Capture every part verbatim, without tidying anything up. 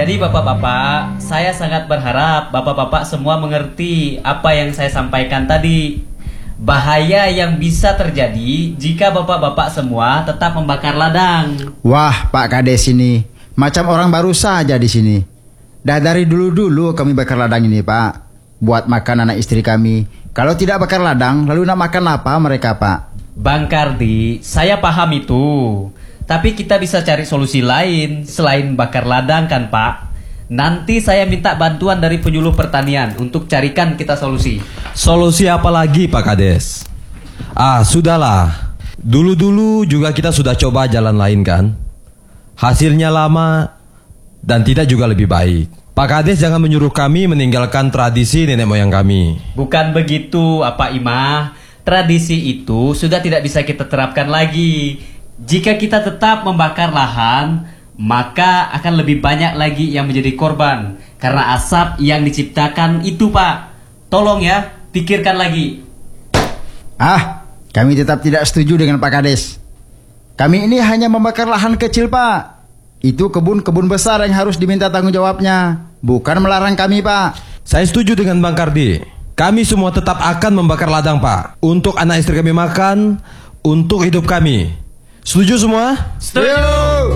Jadi bapak-bapak, saya sangat berharap bapak-bapak semua mengerti apa yang saya sampaikan tadi. Bahaya yang bisa terjadi jika bapak-bapak semua tetap membakar ladang. Wah, Pak Kades ini macam orang baru saja di sini. Dah dari dulu-dulu kami bakar ladang ini, Pak. Buat makan anak istri kami. Kalau tidak bakar ladang, lalu nak makan apa mereka, Pak? Bang Kardi, saya paham itu. Tapi kita bisa cari solusi lain selain bakar ladang kan, Pak? Nanti saya minta bantuan dari penyuluh pertanian untuk carikan kita solusi. Solusi apa lagi, Pak Kades? Ah, sudahlah. Dulu-dulu juga kita sudah coba jalan lain kan? Hasilnya lama dan tidak juga lebih baik. Pak Kades jangan menyuruh kami meninggalkan tradisi nenek moyang kami. Bukan begitu, apa Imah. Tradisi itu sudah tidak bisa kita terapkan lagi. Jika kita tetap membakar lahan, maka akan lebih banyak lagi yang menjadi korban karena asap yang diciptakan itu, Pak. Tolong ya, pikirkan lagi. Ah, kami tetap tidak setuju dengan Pak Kades. Kami ini hanya membakar lahan kecil, Pak. Itu kebun-kebun besar yang harus diminta tanggung jawabnya, bukan melarang kami, Pak. Saya setuju dengan Bang Kardi. Kami semua tetap akan membakar ladang, Pak. Untuk anak istri kami makan, untuk hidup kami. Setuju semua? Setuju.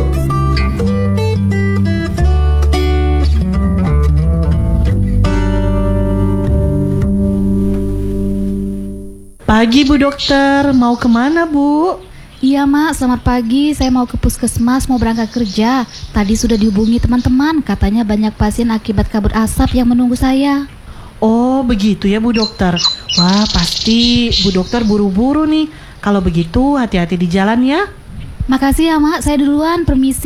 Pagi Bu Dokter, mau kemana Bu? Iya Mak, selamat pagi. Saya mau ke puskesmas, mau berangkat kerja. Tadi sudah dihubungi teman-teman, katanya banyak pasien akibat kabut asap yang menunggu saya. Oh begitu ya Bu Dokter. Wah pasti Bu Dokter buru-buru nih. Kalau begitu hati-hati di jalan ya. Makasih ya Mak, saya duluan, permisi.